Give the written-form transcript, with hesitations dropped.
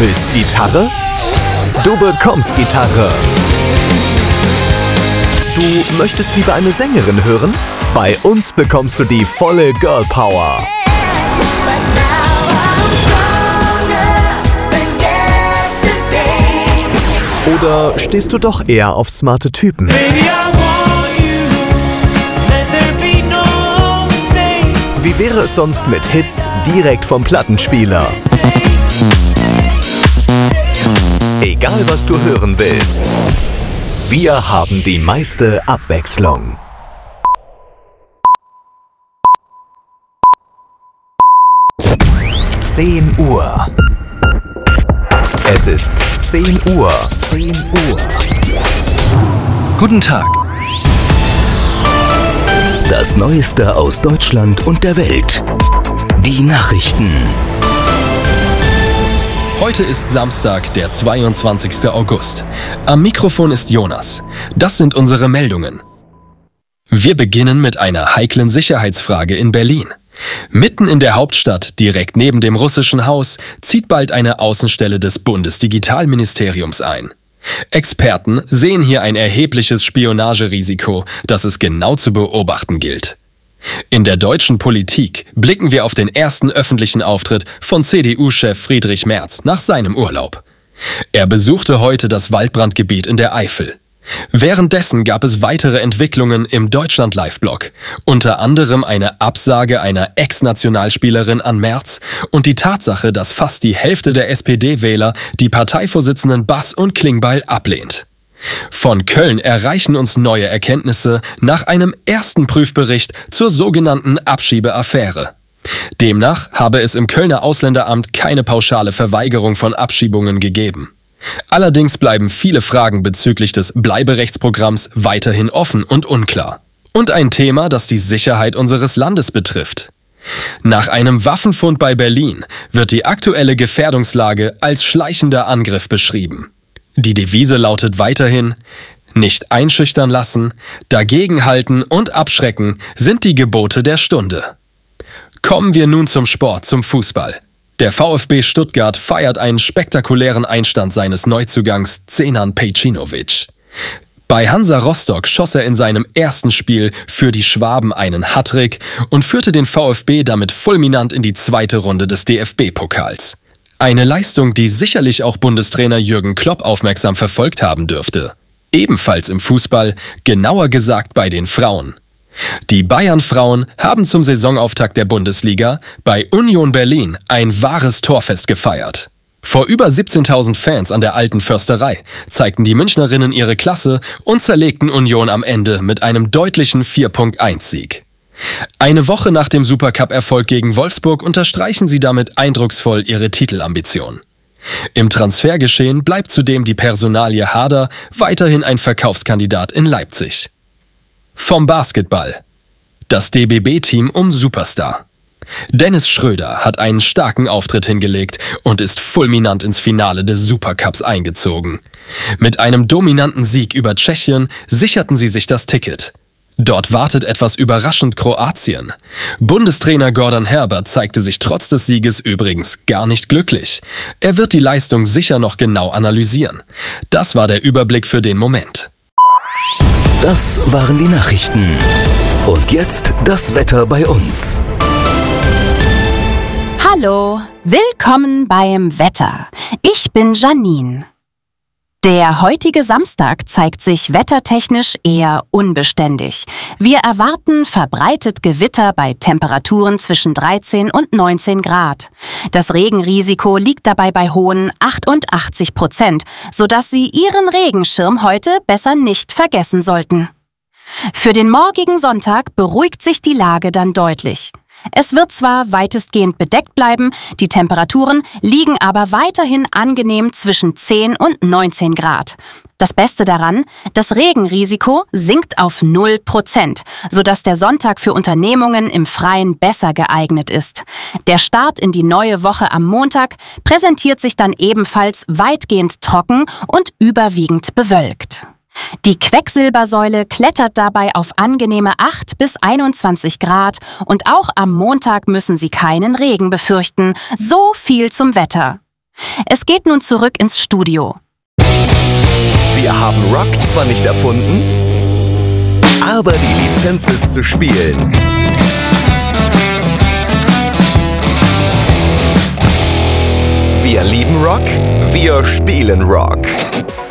willst Gitarre? Du bekommst Gitarre. Du möchtest lieber eine Sängerin hören? Bei uns bekommst du die volle Girl Power. Oder stehst du doch eher auf smarte Typen? Wie wäre es sonst mit Hits direkt vom Plattenspieler? Egal was du hören willst, wir haben die meiste Abwechslung. Uhr. Es ist 10 Uhr. Guten Tag. Das Neueste aus Deutschland und der Welt. Die Nachrichten. Heute ist Samstag, der 22. August. Am Mikrofon ist Jonas. Das sind unsere Meldungen. Wir beginnen mit einer heiklen Sicherheitsfrage in Berlin. Mitten in der Hauptstadt, direkt neben dem russischen Haus, zieht bald eine Außenstelle des Bundesdigitalministeriums ein. Experten sehen hier ein erhebliches Spionagerisiko, das es genau zu beobachten gilt. In der deutschen Politik blicken wir auf den ersten öffentlichen Auftritt von CDU-Chef Friedrich Merz nach seinem Urlaub. Er besuchte heute das Waldbrandgebiet in der Eifel. Währenddessen gab es weitere Entwicklungen im Deutschland-Live-Blog, unter anderem eine Absage einer Ex-Nationalspielerin an Merz und die Tatsache, dass fast die Hälfte der SPD-Wähler die Parteivorsitzenden Bass und Klingbeil ablehnt. Von Köln erreichen uns neue Erkenntnisse nach einem ersten Prüfbericht zur sogenannten Abschiebeaffäre. Demnach habe es im Kölner Ausländeramt keine pauschale Verweigerung von Abschiebungen gegeben. Allerdings bleiben viele Fragen bezüglich des Bleiberechtsprogramms weiterhin offen und unklar. Und ein Thema, das die Sicherheit unseres Landes betrifft. Nach einem Waffenfund bei Berlin wird die aktuelle Gefährdungslage als schleichender Angriff beschrieben. Die Devise lautet weiterhin: Nicht einschüchtern lassen, dagegenhalten und abschrecken sind die Gebote der Stunde. Kommen wir nun zum Sport, zum Fußball. Der VfB Stuttgart feiert einen spektakulären Einstand seines Neuzugangs Zenan Pejcinovic. Bei Hansa Rostock schoss er in seinem ersten Spiel für die Schwaben einen Hattrick und führte den VfB damit fulminant in die zweite Runde des DFB-Pokals. Eine Leistung, die sicherlich auch Bundestrainer Jürgen Klopp aufmerksam verfolgt haben dürfte. Ebenfalls im Fußball, genauer gesagt bei den Frauen. Die Bayern-Frauen haben zum Saisonauftakt der Bundesliga bei Union Berlin ein wahres Torfest gefeiert. Vor über 17.000 Fans an der Alten Försterei zeigten die Münchnerinnen ihre Klasse und zerlegten Union am Ende mit einem deutlichen 4-1-Sieg. Eine Woche nach dem Supercup-Erfolg gegen Wolfsburg unterstreichen sie damit eindrucksvoll ihre Titelambition. Im Transfergeschehen bleibt zudem die Personalie Harder weiterhin ein Verkaufskandidat in Leipzig. Vom Basketball. Das DBB-Team um Superstar. Dennis Schröder hat einen starken Auftritt hingelegt und ist fulminant ins Finale des Supercups eingezogen. Mit einem dominanten Sieg über Tschechien sicherten sie sich das Ticket. Dort wartet etwas überraschend Kroatien. Bundestrainer Gordon Herbert zeigte sich trotz des Sieges übrigens gar nicht glücklich. Er wird die Leistung sicher noch genau analysieren. Das war der Überblick für den Moment. Das waren die Nachrichten. Und jetzt das Wetter bei uns. Hallo, willkommen beim Wetter. Ich bin Janine. Der heutige Samstag zeigt sich wettertechnisch eher unbeständig. Wir erwarten verbreitet Gewitter bei Temperaturen zwischen 13 und 19 Grad. Das Regenrisiko liegt dabei bei hohen 88%, sodass Sie Ihren Regenschirm heute besser nicht vergessen sollten. Für den morgigen Sonntag beruhigt sich die Lage dann deutlich. Es wird zwar weitestgehend bedeckt bleiben, die Temperaturen liegen aber weiterhin angenehm zwischen 10 und 19 Grad. Das Beste daran, das Regenrisiko sinkt auf 0%, sodass der Sonntag für Unternehmungen im Freien besser geeignet ist. Der Start in die neue Woche am Montag präsentiert sich dann ebenfalls weitgehend trocken und überwiegend bewölkt. Die Quecksilbersäule klettert dabei auf angenehme 8 bis 21 Grad und auch am Montag müssen Sie keinen Regen befürchten. So viel zum Wetter. Es geht nun zurück ins Studio. Wir haben Rock zwar nicht erfunden, aber die Lizenz ist zu spielen. Wir lieben Rock, wir spielen Rock.